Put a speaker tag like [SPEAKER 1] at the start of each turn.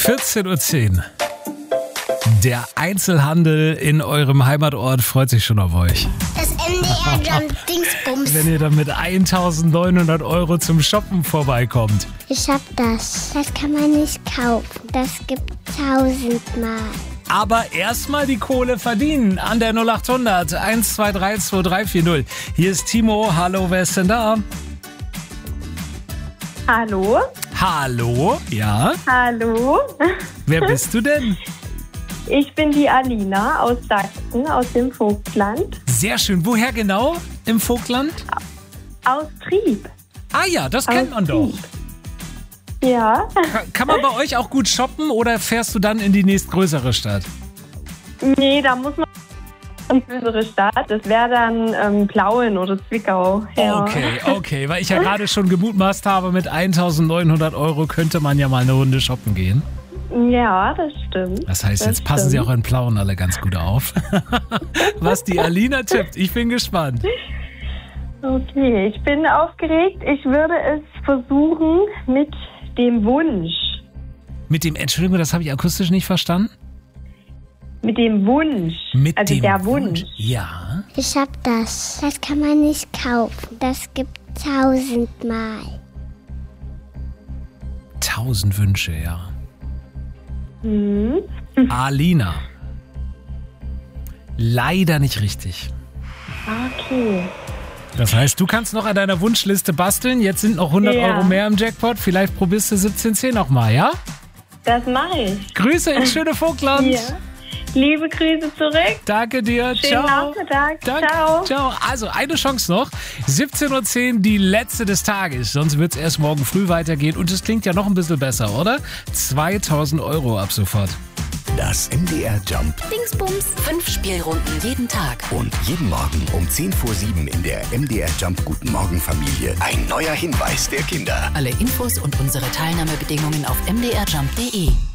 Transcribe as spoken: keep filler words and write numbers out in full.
[SPEAKER 1] vierzehn Uhr zehn. Der Einzelhandel in eurem Heimatort freut sich schon auf euch.
[SPEAKER 2] Das M D R Jump Dingsbums.
[SPEAKER 1] Wenn ihr dann mit eintausendneunhundert Euro zum Shoppen vorbeikommt.
[SPEAKER 2] Ich hab das. Das kann man nicht kaufen. Das gibt tausendmal.
[SPEAKER 1] Aber erstmal die Kohle verdienen an der null acht hundert eins zwei drei zwei drei vier null. Hier ist Timo. Hallo, wer ist denn da?
[SPEAKER 3] Hallo?
[SPEAKER 1] Hallo? Ja?
[SPEAKER 3] Hallo?
[SPEAKER 1] Wer bist du denn?
[SPEAKER 3] Ich bin die Alina aus Sachsen, aus dem Vogtland.
[SPEAKER 1] Sehr schön. Woher genau im Vogtland?
[SPEAKER 3] Aus Trieb.
[SPEAKER 1] Ah ja, das kennt man doch.
[SPEAKER 3] Ja.
[SPEAKER 1] Kann, kann man bei euch auch gut shoppen oder fährst du dann in die nächstgrößere Stadt?
[SPEAKER 3] Nee, da muss man in die größere Stadt. Das wäre dann ähm, Plauen oder Zwickau. Ja.
[SPEAKER 1] Okay, okay. Weil ich ja gerade schon gemutmaßt habe, mit eintausendneunhundert Euro könnte man ja mal eine Runde shoppen gehen.
[SPEAKER 3] Ja, das stimmt.
[SPEAKER 1] Das heißt,
[SPEAKER 3] das
[SPEAKER 1] jetzt passen
[SPEAKER 3] stimmt.
[SPEAKER 1] Sie auch in Plauen alle ganz gut auf. Was die Alina tippt. Ich bin gespannt.
[SPEAKER 3] Okay, ich bin aufgeregt. Ich würde es versuchen mit dem Wunsch.
[SPEAKER 1] Mit dem, Entschuldigung, das habe ich akustisch nicht verstanden.
[SPEAKER 3] Mit dem Wunsch.
[SPEAKER 1] Mit
[SPEAKER 3] also
[SPEAKER 1] dem
[SPEAKER 3] der Wunsch.
[SPEAKER 1] Wunsch. Ja.
[SPEAKER 2] Ich hab das. Das kann man nicht kaufen. Das gibt tausendmal.
[SPEAKER 1] Tausend Wünsche, ja.
[SPEAKER 3] Hm.
[SPEAKER 1] Alina. Leider nicht richtig.
[SPEAKER 3] Okay.
[SPEAKER 1] Das heißt, du kannst noch an deiner Wunschliste basteln. Jetzt sind noch hundert
[SPEAKER 3] Ja.
[SPEAKER 1] Euro mehr im Jackpot. Vielleicht probierst du siebzehn zehn nochmal, ja?
[SPEAKER 3] Das mache ich.
[SPEAKER 1] Grüße ins schöne Vogtland.
[SPEAKER 3] Ja. Liebe Grüße zurück.
[SPEAKER 1] Danke dir.
[SPEAKER 3] Schönen
[SPEAKER 1] Ciao.
[SPEAKER 3] Nachmittag.
[SPEAKER 1] Danke.
[SPEAKER 3] Ciao.
[SPEAKER 1] Ciao. Also eine Chance noch. siebzehn Uhr zehn, die letzte des Tages. Sonst wird es erst morgen früh weitergehen. Und es klingt ja noch ein bisschen besser, oder? zweitausend Euro ab sofort.
[SPEAKER 4] Das M D R Jump
[SPEAKER 5] Dingsbums. Fünf Spielrunden jeden Tag.
[SPEAKER 4] und jeden Morgen um zehn vor sieben in der M D R Jump Guten Morgen Familie ein neuer Hinweis der Kinder.
[SPEAKER 5] Alle Infos und unsere Teilnahmebedingungen auf m d r jump punkt d e.